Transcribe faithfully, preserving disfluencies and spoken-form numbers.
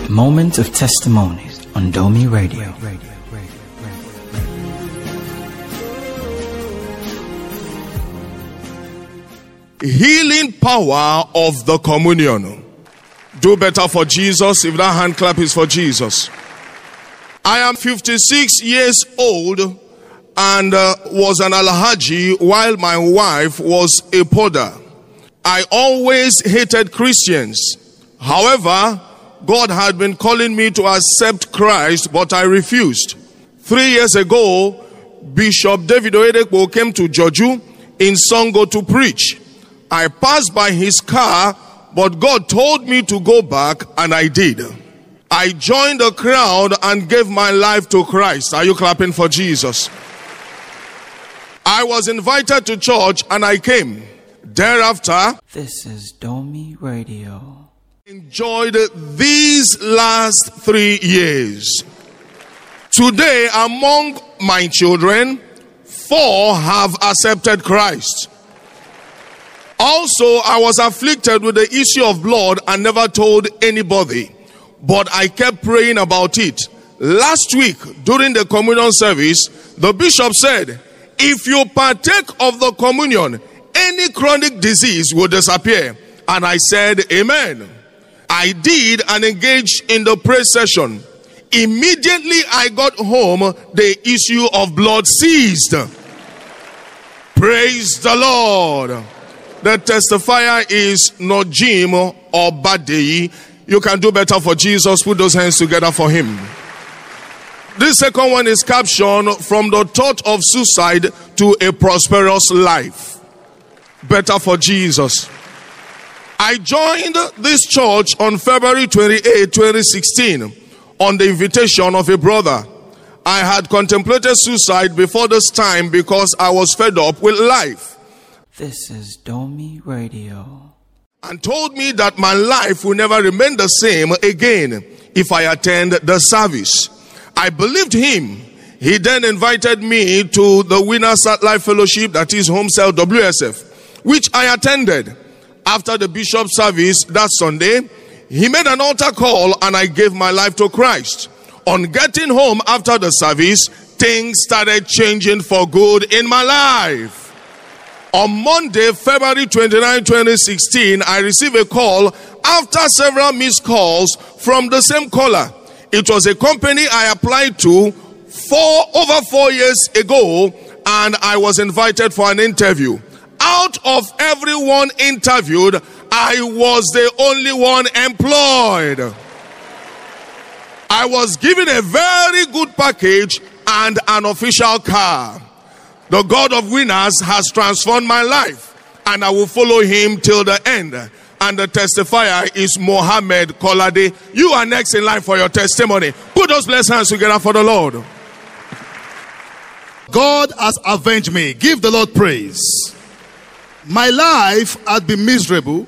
Moment of Testimonies on Domi Radio. Healing power of the communion. Do better for Jesus if that hand clap is for Jesus. I am fifty-six years old and uh, was an Alhaji while my wife was a podder. I always hated Christians. However, God had been calling me to accept Christ, but I refused. Three years ago, Bishop David Oyedepo came to Joju in Songo to preach. I passed by his car, but God told me to go back, and I did. I joined the crowd and gave my life to Christ. Are you clapping for Jesus? I was invited to church, and I came. Thereafter, this is Domi Radio. Enjoyed these last three years. Today, among my children, four have accepted Christ. Also, I was afflicted with the issue of blood and never told anybody, but I kept praying about it. Last week, during the communion service, the bishop said, if you partake of the communion, any chronic disease will disappear. And I said, amen. I did and engaged in the prayer session. Immediately I got home, the issue of blood ceased. Praise the Lord. The testifier is Nojim Obadei. You can do better for Jesus. Put those hands together for him. This second one is captioned from the thought of suicide to a prosperous life. Better for Jesus. I joined this church on February twenty-eighth, twenty sixteen on the invitation of a brother. I had contemplated suicide before this time because I was fed up with life. This is Domi Radio. And told me that my life will never remain the same again if I attend the service. I believed him. He then invited me to the Winners at Life Fellowship, that is Home Cell W S F, which I attended. After the bishop's service that Sunday, he made an altar call and I gave my life to Christ. On getting home after the service, things started changing for good in my life. On Monday, February twenty-ninth, twenty sixteen, I received a call after several missed calls from the same caller. It was a company I applied to for over four years ago, and I was invited for an interview. Out of everyone interviewed, I was the only one employed. I was given a very good package and an official car. The God of Winners has transformed my life, and I will follow him till the end. And the testifier is Mohammed Kolade. You are next in line for your testimony. Put those blessed hands together for the Lord. God has avenged me. Give the Lord praise. My life had been miserable